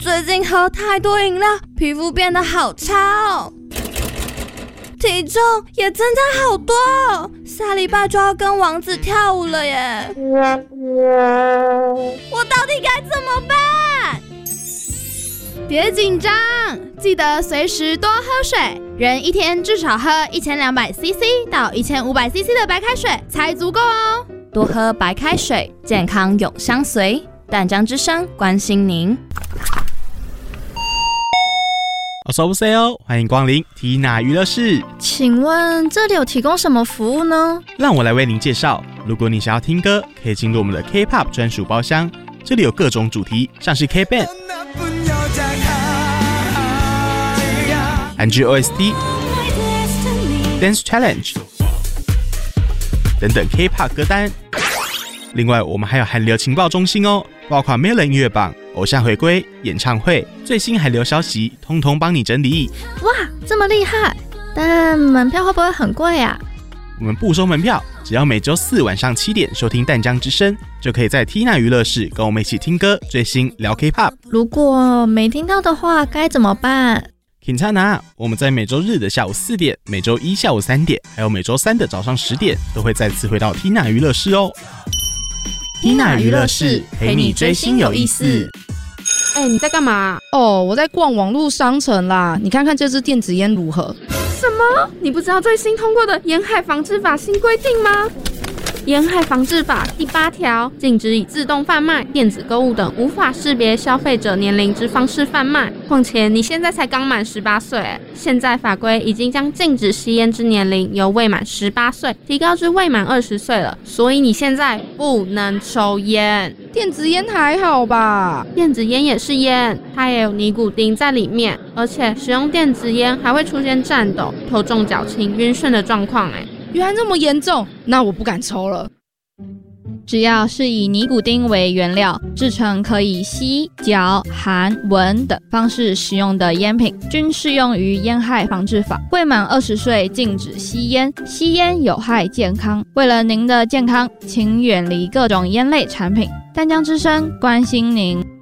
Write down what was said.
最近喝太多饮料，皮肤变得好差哦，体重也增加好多哦，下礼拜就要跟王子跳舞了耶！我到底该怎么办？ 别紧张，记得随时多喝水，人一天至少喝1200cc 到1500cc 的白开水才足够哦。 多喝白开水，健康永相随。淡江之声关心您。 어서 오세요，欢迎光临缇娜娱乐室。 请问这里有提供什么服务呢？ 让我来为您介绍。如果你想要听歌，可以进入我们的 K-pop 专属包厢，这里有各种主题，像是 K-band、韩剧 OST、Dance Challenge 等等 K-pop 歌单。另外，我们还有韩流情报中心哦，包括 Melon 音乐榜、偶像回归、演唱会、最新韩流消息，通通帮你整理。 哇，这么厉害！但门票会不会很贵啊？ 我们不收门票，只要每周4晚上7点收听淡江之声，就可以在缇娜娱乐室跟我们一起听歌、追星、聊 K-pop。 如果没听到的话，该怎么办 ？Quintana， 我们在每周日的下午4点、每周一下午3点，还有每周3的早上10点，都会再次回到缇娜娱乐室哦。缇娜娱乐室陪你追星有意思。 你在干嘛？ 我在逛网络商城啦，你看看这支电子烟如何？ 什么？你不知道最新通过的烟害防治法新规定吗？烟害防治法第8条，禁止以自动贩卖、电子购物等无法识别消费者年龄之方式贩卖。况且你现在才刚满18岁，现在法规已经将禁止吸烟之年龄由未满18岁提高至未满20岁了，所以你现在不能抽烟。 电子烟还好吧？ 电子烟也是烟，它也有尼古丁在里面，而且使用电子烟还会出现颤抖、头重脚轻、晕眩的状况。 原来这么严重，那我不敢抽了。 只要是以尼古丁为原料制成可以吸、嚼、含、闻等方式使用的烟品，均适用于烟害防治法。未满20岁禁止吸烟，吸烟有害健康。为了您的健康，请远离各种烟类产品。淡江之声关心您。